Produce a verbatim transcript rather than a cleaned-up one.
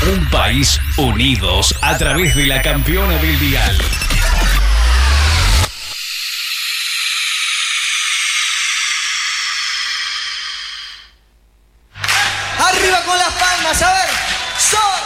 Un país unidos a través de la campeona del dial.